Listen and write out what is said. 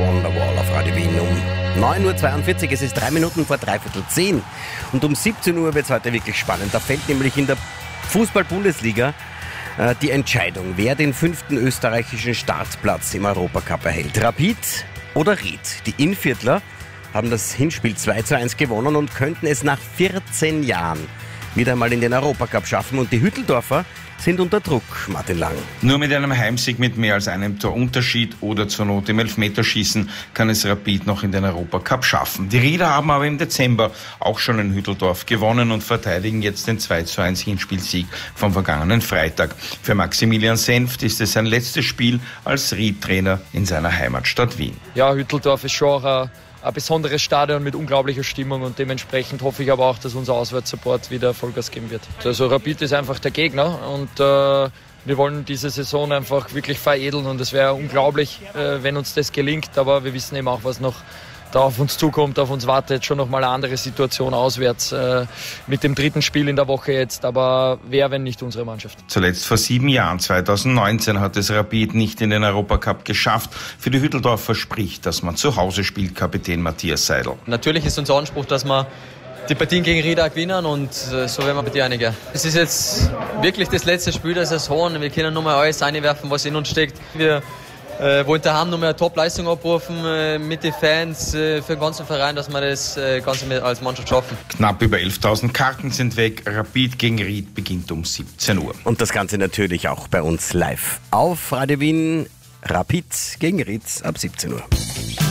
Wonderwall auf Radio Wien um 9.42 Uhr. Es ist 3 Minuten vor 9:45. Und um 17 Uhr wird es heute wirklich spannend. Da fällt nämlich in der Fußball-Bundesliga die Entscheidung, wer den 5. österreichischen Startplatz im Europacup erhält. Rapid oder Ried? Die Innviertler haben das Hinspiel 2:1 gewonnen und könnten es nach 14 Jahren wieder einmal in den Europacup schaffen. Und die Hütteldorfer sind unter Druck, Martin Lang. Nur mit einem Heimsieg mit mehr als einem Torunterschied oder zur Not im Elfmeterschießen kann es Rapid noch in den Europacup schaffen. Die Rieder haben aber im Dezember auch schon in Hütteldorf gewonnen und verteidigen jetzt den 2:1 Hinspielsieg vom vergangenen Freitag. Für Maximilian Senft ist es sein letztes Spiel als Ried-Trainer in seiner Heimatstadt Wien. Ja, Hütteldorf ist schon auch ein besonderes Stadion mit unglaublicher Stimmung und dementsprechend hoffe ich aber auch, dass unser Auswärtssupport wieder Vollgas geben wird. Also Rapid ist einfach der Gegner und wir wollen diese Saison einfach wirklich veredeln und es wäre unglaublich, wenn uns das gelingt, aber wir wissen eben auch, was noch da auf uns zukommt, auf uns wartet schon nochmal eine andere Situation auswärts mit dem 3. Spiel in der Woche jetzt, aber wer, wenn nicht unsere Mannschaft. Zuletzt vor 7 Jahren, 2019, hat es Rapid nicht in den Europacup geschafft. Für die Hütteldorfer spricht, dass man zu Hause spielt, Kapitän Matthias Seidel. Natürlich ist unser Anspruch, dass wir die Partien gegen Ried auch gewinnen und so werden wir bei dir einigen. Es ist jetzt wirklich das letzte Spiel der Saison, wir können nochmal alles einwerfen, was in uns steckt. Wir wollen daheim noch mal eine Top-Leistung abrufen mit den Fans, für den ganzen Verein, dass wir das Ganze als Mannschaft schaffen. Knapp über 11.000 Karten sind weg. Rapid gegen Ried beginnt um 17 Uhr. Und das Ganze natürlich auch bei uns live auf Radio Wien. Rapid gegen Ried ab 17 Uhr.